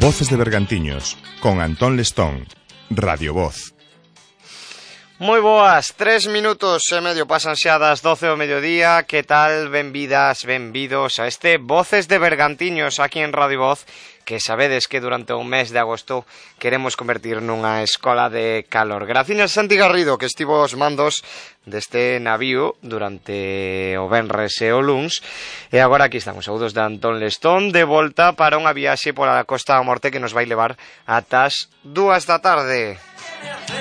Voces de Bergantiños, con Antón Lestón, Radio Voz. Moi boas, 3 minutos e medio pasan xa das 12 do mediodía. Que tal? Benvidas, benvidos a este Voces de Bergantiños aquí en Radio Voz, que sabedes que durante o mes de agosto queremos convertir nunha escola de calor. Graciñas a Santi Garrido, que estivo aos mandos deste navío durante o venres e o luns. E agora aquí estamos, saúdos de Antón Lestón, de volta para unha viaxe pola Costa da Morte que nos vai levar ata as 2 da tarde.